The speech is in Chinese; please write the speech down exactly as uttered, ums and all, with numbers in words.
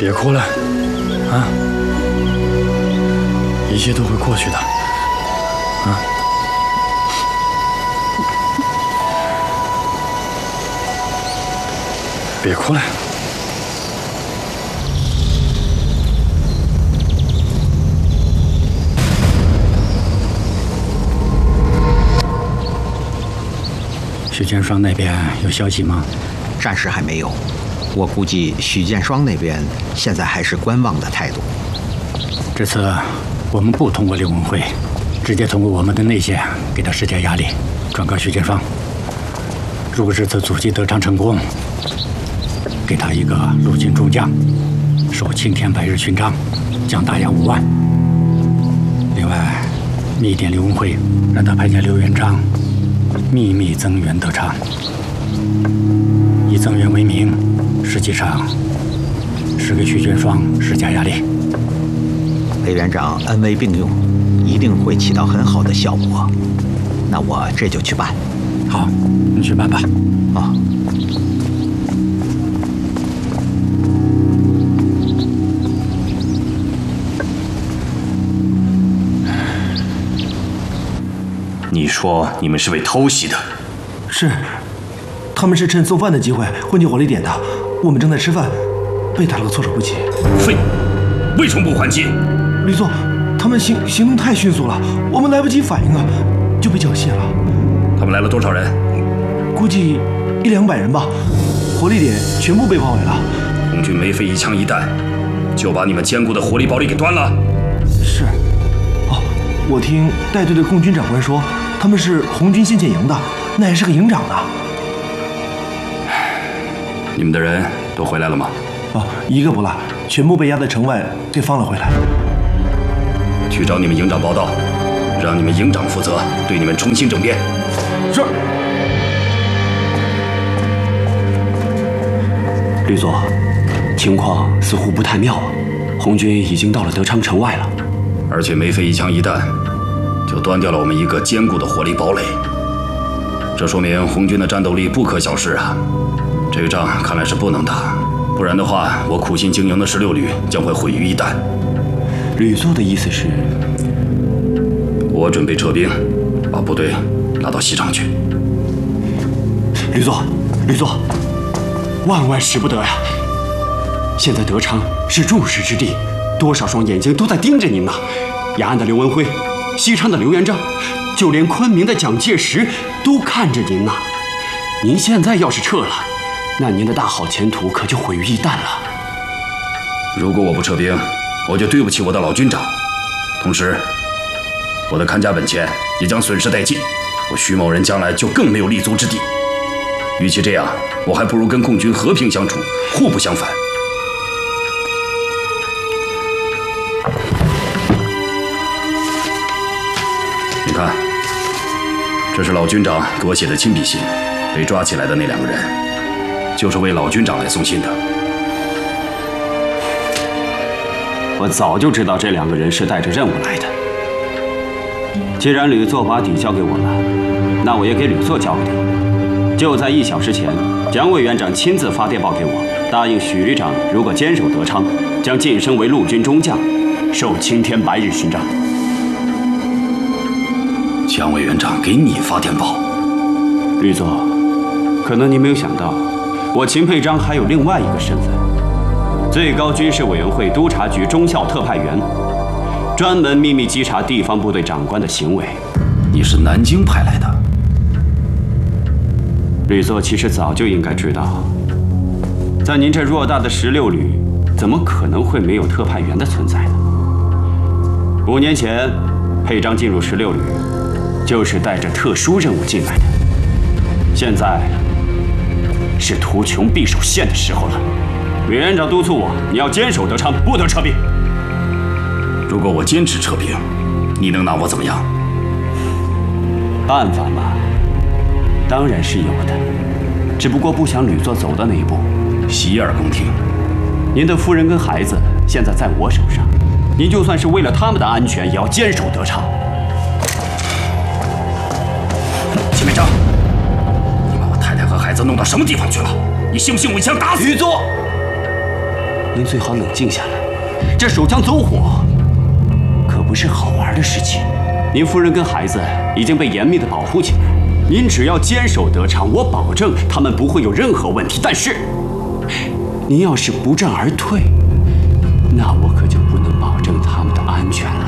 别哭了，啊，一切都会过去的，啊。别哭了。许建双那边有消息吗？ 暂时还没有。我估计许建双那边现在还是观望的态度。 这次我们不通过刘文辉，直接通过我们的内线给他施加压力，转告许建双。如果这次阻击德昌成功，给他一个陆军中将，授青天白日勋章，奖大洋五万。另外，密电刘文辉，让他派遣刘元璋秘密增援德昌，以增援为名，实际上是给许建双施加压力。 裴元长恩威并用，一定会起到很好的效果。那我这就去办。 好，你去办吧。 啊。 你说你们是被偷袭的？ 是，他们是趁送饭的机会混进火力点的。我们正在吃饭，被打了个措手不及。 废！为什么不还击？ 吕座，他们行行动太迅速了，我们来不及反应啊，就被缴械了。 他们来了多少人？ 估计一两百人吧。火力点全部被包围了。 红军没费一枪一弹，就把你们坚固的火力堡垒给端了。 是。哦，我听带队的共军长官说，他们是红军先遣营的，那还是个营长呢。 你们的人都回来了吗？ 哦，一个不落，全部被押在城外，给放了回来。 去找你们营长报道，让你们营长负责对你们重新整编。 是。 吕佐，情况似乎不太妙啊！红军已经到了德昌城外了， 而且没费一枪一弹，就端掉了我们一个坚固的火力堡垒。这说明红军的战斗力不可小视啊！这个仗看来是不能打，不然的话，我苦心经营的十六旅将会毁于一旦。 吕佐的意思是， 我准备撤兵，把部队拉到西昌去。 吕佐，吕佐，万万使不得呀！现在德昌是众矢之的，多少双眼睛都在盯着您呢。雅安的刘文辉，西昌的刘元璋，就连昆明的蒋介石都看着您呢。您现在要是撤了，那您的大好前途可就毁于一旦了。 如果我不撤兵，我就对不起我的老军长，同时，我的看家本钱也将损失殆尽，我徐某人将来就更没有立足之地。与其这样，我还不如跟共军和平相处，互不相反。你看，这是老军长给我写的亲笔信，被抓起来的那两个人，就是为老军长来送信的。 我早就知道这两个人是带着任务来的。既然吕作把底交给我了，那我也给吕作交个底。就在一小时前，蒋委员长亲自发电报给我，答应许旅长如果坚守德昌，将晋升为陆军中将，授青天白日勋章。 蒋委员长给你发电报？ 吕作，可能您没有想到，我秦佩章还有另外一个身份。最高军事委员会督察局中校特派员，专门秘密稽查地方部队长官的行为。 你是南京派来的？ 吕作其实早就应该知道，在您这偌大的十六旅，怎么可能会没有特派员的存在呢？五年前，佩章进入十六旅，就是带着特殊任务进来的。现在是图穷匕首现的时候了。委员长督促我，你要坚守德昌，不得撤兵。 如果我坚持撤兵，你能拿我怎么样？ 办法嘛，当然是有的，只不过不想吕作走到那一步。 洗耳恭听。 您的夫人跟孩子现在在我手上，您就算是为了他们的安全，也要坚守德昌。 秦佩章，你把我太太和孩子弄到什么地方去了？你信不信我一枪打死？ 吕作。 您最好冷静下来。这手枪走火，可不是好玩的事情。您夫人跟孩子已经被严密的保护起来，您只要坚守德昌，我保证他们不会有任何问题。但是，您要是不战而退，那我可就不能保证他们的安全了。